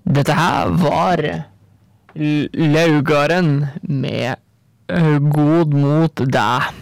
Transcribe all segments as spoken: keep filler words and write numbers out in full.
Dette her var Laugaren med God mot deg.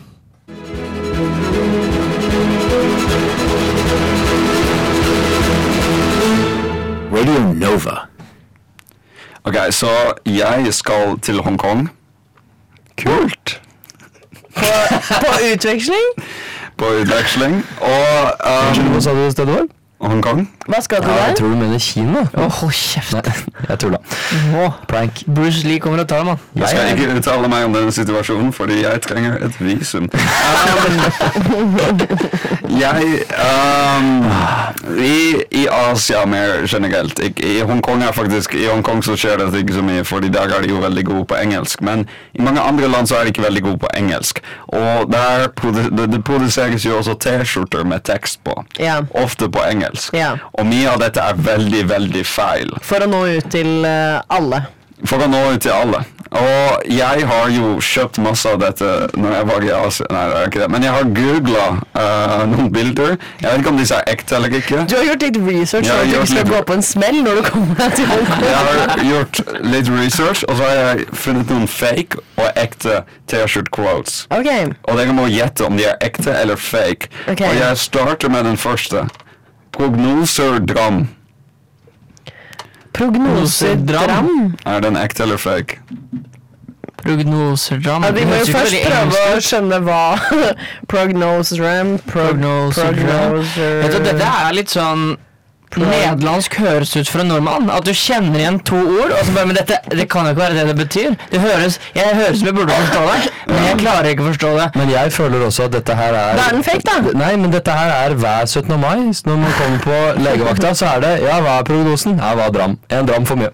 Radio Nova. Ok, så jeg skal til Hongkong. Kult. På, på utveksling? På utveksling. Og um, Hva sa du stedet var? Hongkong. Hva skal du Ja, der? jeg tror du mener Kina. Åh, hold kjeft. Nei, jeg tror da. Åh, Prank. Bruce Lee kommer og tar det, mann. Jeg skal ikke uttale meg om denne situasjonen, fordi jeg trenger et visum. Um, jeg, um, i, i Asia mer generelt, ikke, i Hongkong er faktisk, i Hongkong så skjer det ikke så mye, fordi der er de jo veldig gode på engelsk, men i mange andre land så er de ikke veldig gode på engelsk. Og der, det, det produseres jo også t-skjorter med tekst på, Ja. ofte på engelsk. Ja. Og mye av dette er veldig, veldig feil. For å nå ut til uh, alle. For å nå ut til alle. Og jeg har jo kjøpt masse av dette når jeg var i Asia. Nei, det er ikke det. Men jeg har googlet uh, noen bilder. Jeg vet ikke om disse er ekte eller ikke. Du har gjort litt research Ja, for at du jeg har ikke skal gjort gå litt- på en smell når du kommer deg til Hongkong. Jeg har gjort litt research, og så har jeg funnet noen fake og ekte t-shirt quotes. Ok, Og dere må gjette om de er ekte eller fake. Ok. Og jeg starter med den første. Prognoser dram. prognoser Dram. dram. Er den ekte eller fake? Prognoser, dram. Ja, vi må Det høres jo ikke først veldig prøve engelsk å ut. skjønne hva prognoser dram, pro Prognoser dram. prognoser Vet du, dette er litt sånn nederlandsk høres ut for en nordmann. At du kjenner igjen to ord, og så bare, men dette, det kan jo ikke være det det betyr. Det høres, jeg høres som jeg burde forstå det, men jeg klarer ikke å forstå det. Men jeg føler også at dette her er... Da er den fake, da. Nei, men dette her er hver syttende mai. Så når man kommer på legevakta, så er det, ja, hva er prognosen? Ja, hva er dram? En dram for mye.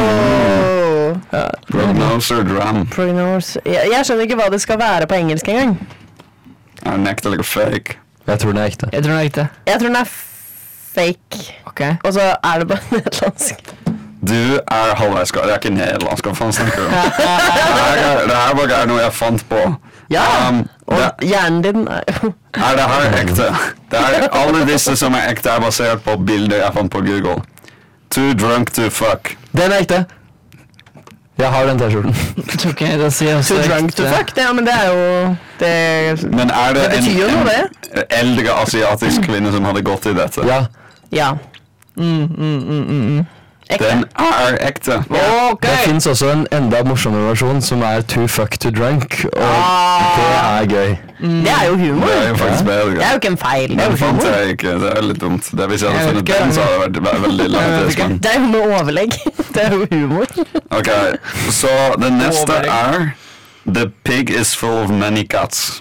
Oh. Prognoser dram. Prognose. Jeg, jeg skjønner ikke hva det skal være på engelsk engang. Er den ekte eller fake? Jeg tror den er ekte. Jeg tror det er ekte. Jeg tror den er fake. Ok. Og så er det bare nederlandsk. Du er halvveis gal. Det er ikke nederlandsk. Hva faen snakker du om? Det her er, det her bare er noe jeg fant på. Ja, Um, og det, hjernen din er jo... er det her ekte? Det er, alle disse som er ekte er basert på bilder jeg fant på Google. Too drunk to fuck. Den er ekte! Jeg har den t-skjorten. Ok, da sier jeg også Too drunk to ekte. fuck, det, ja, men det er jo... Det, Men er det, Det betyr jo en, noe, en eldre asiatisk kvinne som hadde gått i dette? Ja, ja. Mm, mm, mm, mm, mm. Ekte. Den er ekte. Ok! det finnes også en enda morsommere versjon som er too fuck to drunk, og Ah. det er gøy. Det er jo humor. Det er jo faktisk bedre. Det er jo ikke en feil, det er Den jo fant humor. jeg ikke. Det er litt dumt. Det Hvis jeg hadde Jeg vet funnet ikke. den, så hadde det vært ve- veldig Jeg vet langt. ikke. Men. Det er jo med overlegg. Det er jo humor. Ok, så den neste Overlegg. er The pig is full of many cats.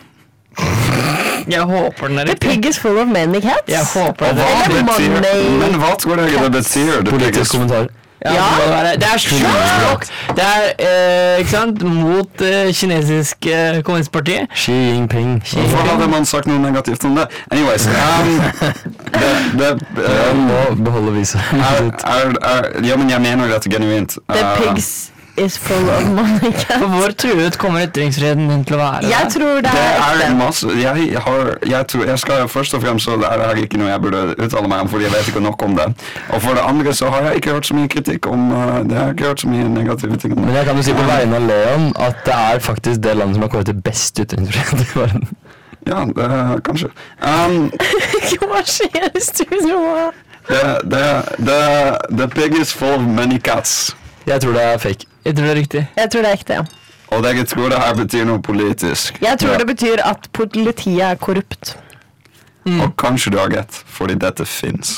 Jeg håper den er The riktig. pig is full of many cats. Jeg håper Og det. hva Eller betyr, money men hva tror dere det betyr? The pig Politisk is kommentar. Ja, Ja. det, må være, det er sjukt! Det er, eh, ikke sant, mot eh, kinesisk eh, kommunistparti. Xi Jinping. Hvorfor hadde man sagt noe negativt om det? Anyways, um, det, det, Jeg um, må beholde viset. er, er, er, ja, men jeg mener dette genuint. The Uh, pigs is full of money For cats. hvor truet kommer ytringsfriheten din til å være? Jeg tror det Det er er ekte. masse jeg, har, jeg, tror, jeg skal først og fremst så det er her ikke noe jeg burde uttale meg om, fordi jeg vet ikke nok om det. Og for det andre så har jeg ikke hørt så mye kritikk om uh, det har jeg ikke hørt så mye negative ting om det. Men jeg kan jo si på vegne av Leon at det er faktisk det landet som har kåret til best ytringsfrihet i verden. Ja, det kanskje. Um, Hva skjer i studio? the, the, the, the pig is full of many cats. Jeg tror det er fake. Jeg tror det er riktig. Jeg tror det er ekte, ja. Og dere tror det her betyr noe politisk. Jeg tror Ja. det betyr at politiet er korrupt. Og kanskje du har rett, fordi dette finnes.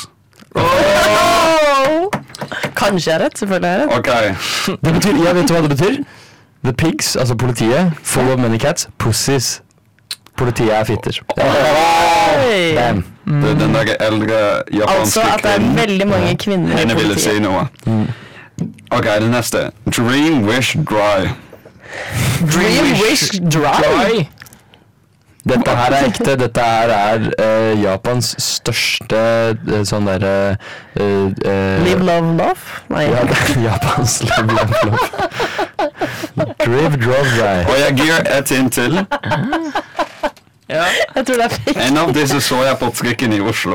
Oh! Kanskje jeg er rett, selvfølgelig er jeg rett. Ok, Det betyr, jeg vet du hva det betyr? The pigs, altså politiet, full of many cats, pussies. Politiet er fitter. Hey. Bam. det, den der eldre japanske Altså at det er kvinnen, veldig mange kvinner i henne ville si politiet. noe. Ok, det neste. Dream, wish, dry. Dream wish dry. Dry. Dette her er ekte. Dette her er eh, Japans største eh, sånn derre uh, Live, love, love? Nei. Ja, Japans live, love, love. Drive, drove, dry. Og jeg gir et hint til. Ja. Jeg tror det er fake. En av disse så jeg på trikken i Oslo.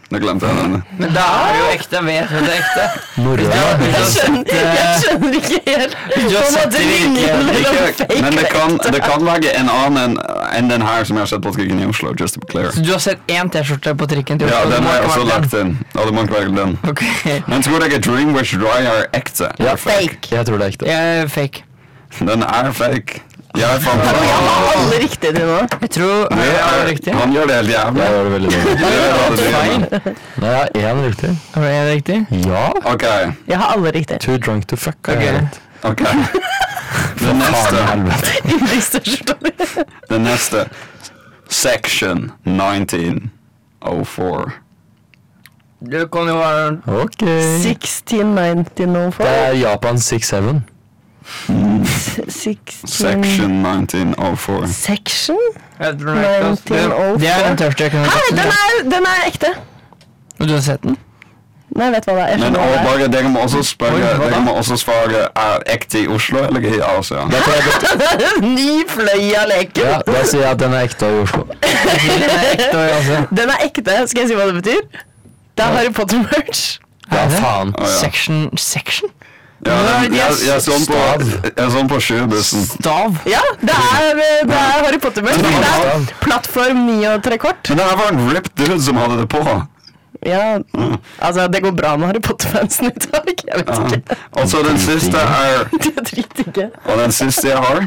Det glemte jeg denne. Men da er det jo ekte. Vet du at det er ekte? Norrøn. Hvis du har sett, Jeg eh, skjønner ikke helt Du har på en sett måte det virkelig. linjen mellom Ikke, fake men det og kan, ekte. det kan være en annen enn enn den her som jeg har sett på trikken i Oslo. Just to be clear. Så du har sett én T-skjorte på trikken til Ja, Oslo? den det må har jeg ikke også være lagt inn. Ja, det må ikke være den. den. Ok, Men tror dere Dream Wish Dry er ekte? Ja, Eller Fake. Jeg tror det er ekte. jeg er fake. Den er fake. Jeg fant Jeg den. har alle riktig til nå. Jeg tror Det jeg er er, riktig. han gjør det helt jævlig. Jeg gjør det veldig dårlig. Det er det du gjør. Feil. Nei, jeg har én riktig. Er det riktig? Ja. Ok, Jeg har alle riktig. Too drunk to fuck. har jeg Ok. rett. ok. Det Faen i neste, helvete. Yndlingsstørste. det neste. Section nineteen oh four. Det kan jo være Ok. sixteen nineteen oh four. Det er Japan six seven. sixteen Section nineteen oh four. Section? Jeg tror det er ekte, ass. Det- Det er den tørste jeg kunne Nei, tatt. den er, den er ekte. Og du har sett den? Nei, jeg vet hva det er. Jeg Men skjønner og hva det er. bare, dere må også spørre, Oi, hva da? dere må også svare er ekte i Oslo eller i Asia? Da, tror jeg det, Ny fløy av leken. ja, da sier jeg at den er ekte i Oslo. Den er ekte, altså. Den er ekte. Skal jeg si hva det betyr? Det er Harry Potter-merch. Ja, Er det? faen. Å, ja. Section Section? Ja, jeg, jeg, jeg så den på, Stav. jeg så den på skybussen. Stav? Ja, det er, det er Harry Potter-merch. Men Det det er plattform ni og tre kvart. Men det her var en ripped dude som hadde det på. Ja, altså, det går bra med Harry Potter-fansen i dag. Jeg vet Ja. ikke. Og så den siste er, De er dritdigge. og den siste jeg har.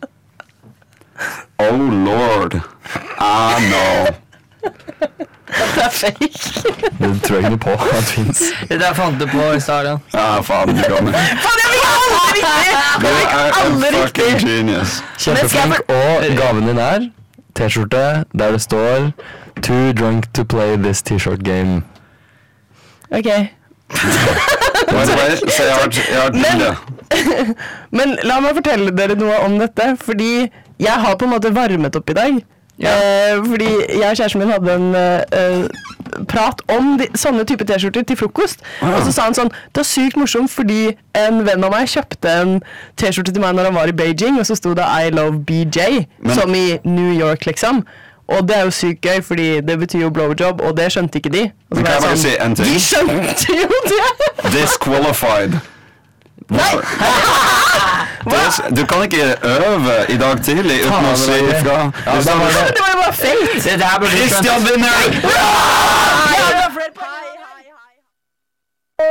Oh lord, I know. Det er fake. Det tror jeg ikke noe på at fins. Det der fant du på i stadion. Ja, faen, du kommer. Faen, jeg fikk alle riktig! Du Jeg fikk er en alle fucking riktig. genius. Kjempeflink. Og gaven din er T-skjorte der det står Too drunk to play this T-shirt game. Ok, By the way, så jeg har, jeg har Men- bilde. men la meg fortelle dere noe om dette, fordi jeg har på en måte varmet opp i dag. Ja. Eh, fordi jeg og kjæresten min hadde en eh, prat om de, sånne type T-skjorter til frokost. Ah. Og så sa han sånn, det var sykt morsomt fordi en venn av meg kjøpte en T-skjorte til meg når han var i Beijing, og så sto det I love B J, Men- som i New York liksom. Og det er jo sykt gøy, fordi det betyr jo blowjob, og det skjønte ikke de. Og så Men var kan jeg jeg bare si en ting? De skjønte jo det! Disqualified. Nei! Det, du kan ikke øve i dag tidlig uten å Faen, si det var ifra. Ja, da var det- Det var jo bare fake! Det der burde du skjønt. Christian vinner! Ja, det var flere poeng.